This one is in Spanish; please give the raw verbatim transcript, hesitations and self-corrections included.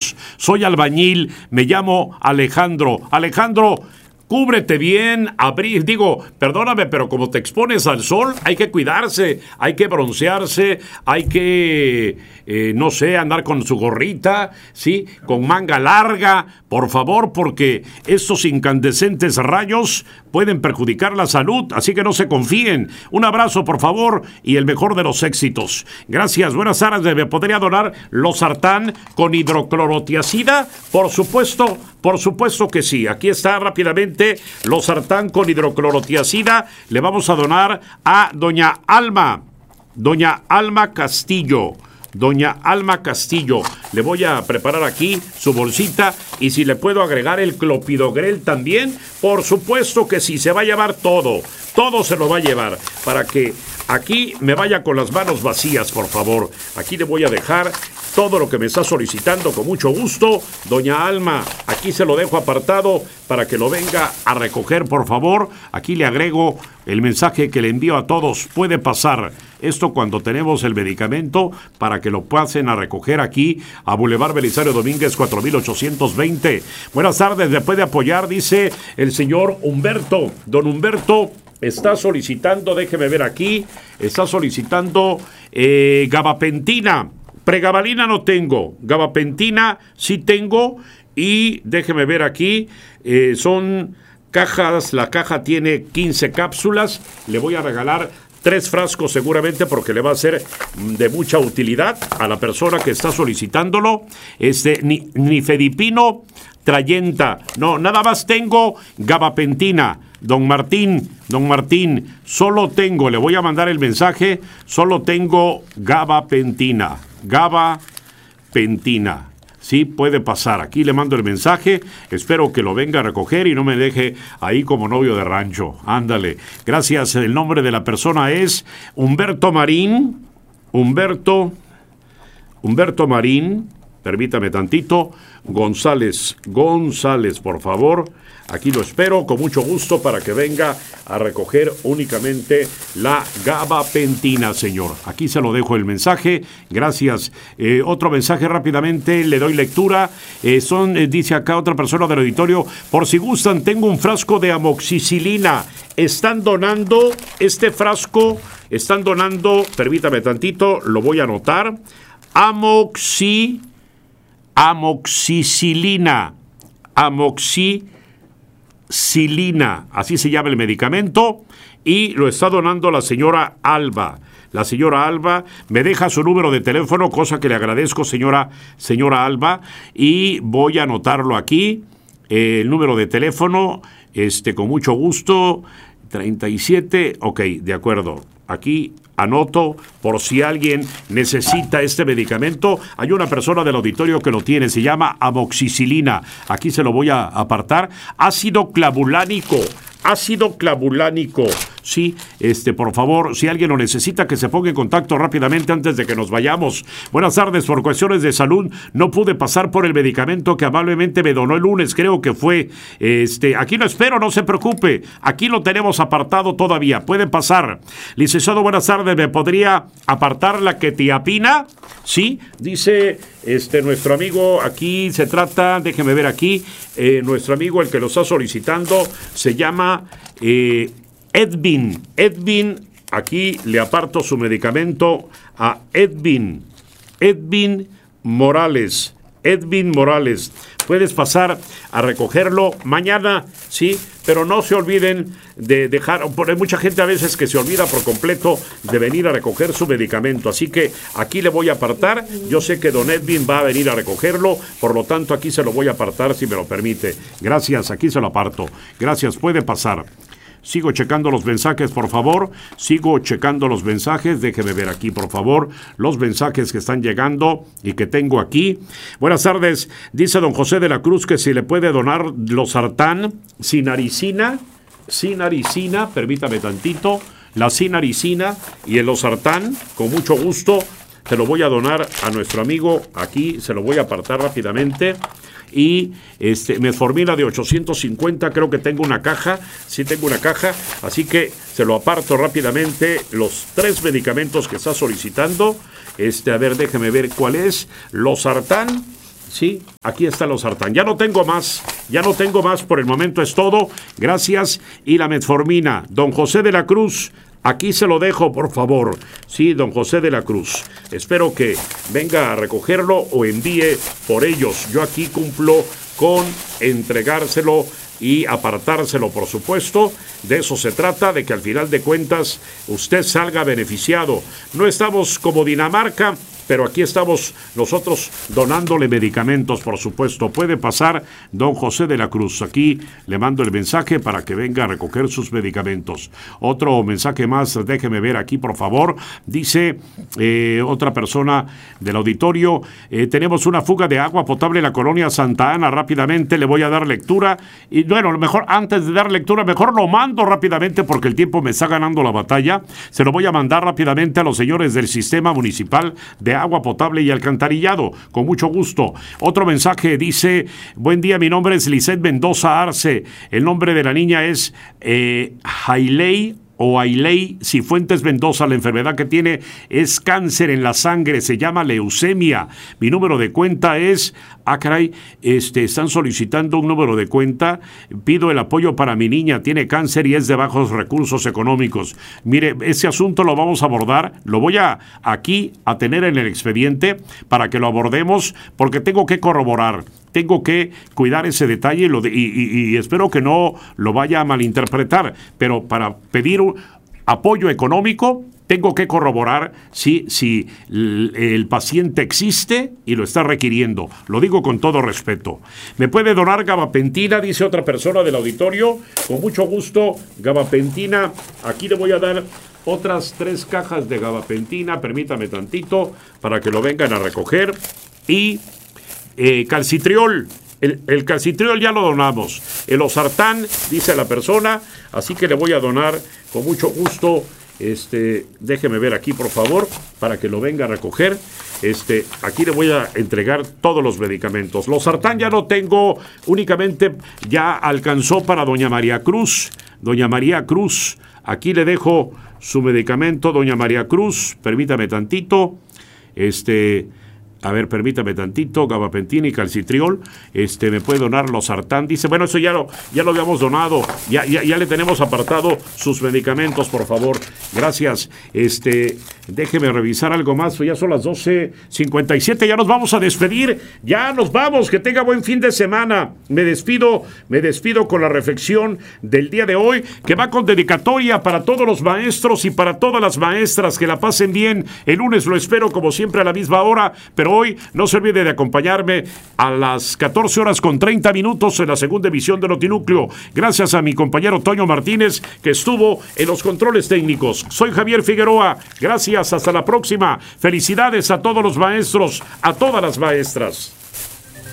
rayos. Soy albañil, me llamo Alejandro. Alejandro, cúbrete bien, abrí, digo, perdóname, pero como te expones al sol, hay que cuidarse, hay que broncearse, hay que, eh, no sé, andar con su gorrita, ¿sí? Con manga larga, por favor, porque estos incandescentes rayos pueden perjudicar la salud, así que no se confíen. Un abrazo, por favor, y el mejor de los éxitos. Gracias, buenas tardes. ¿Me podría donar losartán con hidroclorotiazida? Por supuesto, por supuesto que sí. Aquí está rápidamente losartán con hidroclorotiazida. Le vamos a donar a doña Alma, doña Alma Castillo. Doña Alma Castillo, le voy a preparar aquí su bolsita y si le puedo agregar el clopidogrel también, por supuesto que sí, se va a llevar todo, todo se lo va a llevar, para que aquí me vaya con las manos vacías, por favor. Aquí le voy a dejar todo lo que me está solicitando con mucho gusto. Doña Alma, aquí se lo dejo apartado para que lo venga a recoger, por favor. Aquí le agrego el mensaje que le envío a todos. Puede pasar esto cuando tenemos el medicamento para que lo pasen a recoger aquí a Boulevard Belisario Domínguez cuatro mil ochocientos veinte. Buenas tardes, ¿me puede apoyar? Dice el señor Humberto. Don Humberto está solicitando, déjeme ver aquí, está solicitando eh, gabapentina. Pregabalina no tengo, gabapentina sí tengo y déjeme ver aquí, eh, son cajas, la caja tiene quince cápsulas, le voy a regalar tres frascos seguramente porque le va a ser de mucha utilidad a la persona que está solicitándolo. Este, ni, nifedipino trayenta, no, nada más tengo gabapentina. Don Martín, don Martín, solo tengo, le voy a mandar el mensaje, solo tengo gabapentina, gabapentina. Sí, puede pasar. Aquí le mando el mensaje. Espero que lo venga a recoger y no me deje ahí como novio de rancho. Ándale. Gracias. El nombre de la persona es Humberto Marín. Humberto. Humberto Marín. Permítame tantito. González. González, por favor. Aquí lo espero con mucho gusto para que venga a recoger únicamente la gabapentina, señor. Aquí se lo dejo el mensaje. Gracias. Eh, otro mensaje rápidamente, le doy lectura. Eh, son, eh, dice acá otra persona del auditorio, por si gustan, tengo un frasco de amoxicilina. Están donando este frasco, están donando, permítame tantito, lo voy a anotar. Amoxi, amoxicilina. Amoxicilina. Silina, así se llama el medicamento, y lo está donando la señora Alba. La señora Alba me deja su número de teléfono, cosa que le agradezco, señora, señora Alba, y voy a anotarlo aquí, eh, el número de teléfono, este, con mucho gusto, treinta y siete, ok, de acuerdo, aquí anoto por si alguien necesita este medicamento. Hay una persona del auditorio que lo tiene, se llama amoxicilina. Aquí se lo voy a apartar. Ácido clavulánico. Ácido clavulánico. Sí, este, por favor, si alguien lo necesita, que se ponga en contacto rápidamente antes de que nos vayamos. Buenas tardes, por cuestiones de salud, no pude pasar por el medicamento que amablemente me donó el lunes, creo que fue, este, aquí lo espero, no se preocupe, aquí lo tenemos apartado todavía, puede pasar. Licenciado, buenas tardes, ¿me podría apartar la quetiapina? Sí, dice, este, nuestro amigo, aquí se trata, déjeme ver aquí, eh, nuestro amigo, el que lo está solicitando, se llama, eh, Edwin, Edwin, aquí le aparto su medicamento a Edwin, Edwin Morales, Edwin Morales. Puedes pasar a recogerlo mañana, sí, pero no se olviden de dejar, hay mucha gente a veces que se olvida por completo de venir a recoger su medicamento, así que aquí le voy a apartar, yo sé que don Edwin va a venir a recogerlo, por lo tanto aquí se lo voy a apartar si me lo permite. Gracias, aquí se lo aparto. Gracias, puede pasar. Sigo checando los mensajes, por favor. Sigo checando los mensajes. Déjeme ver aquí, por favor, los mensajes que están llegando y que tengo aquí. Buenas tardes. Dice don José de la Cruz que si le puede donar losartán, sinaricina, sinaricina, permítame tantito, la sinaricina y el losartán, con mucho gusto, se lo voy a donar a nuestro amigo. Aquí se lo voy a apartar rápidamente. Y este, metformina de ochocientos cincuenta, creo que tengo una caja, sí tengo una caja, así que se lo aparto rápidamente, los tres medicamentos que está solicitando. Este, a ver, déjeme ver cuál es, losartán, Sí, aquí está el losartán. Ya no tengo más, ya no tengo más, por el momento es todo. Gracias. Y la metformina, don José de la Cruz, aquí se lo dejo, por favor. Sí, don José de la Cruz. Espero que venga a recogerlo o envíe por ellos. Yo aquí cumplo con entregárselo y apartárselo, por supuesto. De eso se trata, de que al final de cuentas usted salga beneficiado. No estamos como Dinamarca, pero aquí estamos nosotros donándole medicamentos, por supuesto. Puede pasar don José de la Cruz. Aquí le mando el mensaje para que venga a recoger sus medicamentos. Otro mensaje más, déjeme ver aquí, por favor. Dice eh, otra persona del auditorio, eh, tenemos una fuga de agua potable en la colonia Santa Ana. Rápidamente le voy a dar lectura. Y bueno, mejor antes de dar lectura, mejor lo mando rápidamente porque el tiempo me está ganando la batalla. Se lo voy a mandar rápidamente a los señores del Sistema Municipal de Agua Potable y Alcantarillado, con mucho gusto. Otro mensaje dice, buen día, mi nombre es Lisette Mendoza Arce, el nombre de la niña es eh, Hailey o Ailey Cifuentes Mendoza. La enfermedad que tiene es cáncer en la sangre, se llama leucemia. Mi número de cuenta es, ah caray, este, están solicitando un número de cuenta, pido el apoyo para mi niña, tiene cáncer y es de bajos recursos económicos. Mire, ese asunto lo vamos a abordar, lo voy a aquí a tener en el expediente para que lo abordemos, porque tengo que corroborar. Tengo que cuidar ese detalle y, lo de, y, y, y espero que no lo vaya a malinterpretar, pero para pedir un apoyo económico tengo que corroborar si, si el, el paciente existe y lo está requiriendo. Lo digo con todo respeto. ¿Me puede donar gabapentina? Dice otra persona del auditorio. Con mucho gusto, gabapentina. Aquí le voy a dar otras tres cajas de gabapentina. Permítame tantito para que lo vengan a recoger. Y Eh, calcitriol, el, el calcitriol ya lo donamos, el losartán, dice la persona, así que le voy a donar con mucho gusto, este, déjeme ver aquí por favor, para que lo venga a recoger, este, aquí le voy a entregar todos los medicamentos. Losartán ya no tengo, únicamente ya alcanzó para doña María Cruz, doña María Cruz, aquí le dejo su medicamento, doña María Cruz, permítame tantito, este... A ver, permítame tantito, gabapentina y calcitriol, este, me puede donar losartán. Dice, bueno, eso ya lo, ya lo habíamos donado, ya, ya, ya le tenemos apartado sus medicamentos, por favor. Gracias. Este, déjeme revisar algo más, ya son las doce cincuenta y siete, ya nos vamos a despedir, ya nos vamos, que tenga buen fin de semana. Me despido, me despido con la reflexión del día de hoy, que va con dedicatoria para todos los maestros y para todas las maestras, que la pasen bien. El lunes lo espero como siempre a la misma hora, pero hoy no se olvide de acompañarme a las catorce horas con treinta minutos en la segunda emisión de Notinúcleo. Gracias a mi compañero Toño Martínez, que estuvo en los controles técnicos. Soy Javier Figueroa. Gracias, hasta la próxima. Felicidades a todos los maestros, a todas las maestras.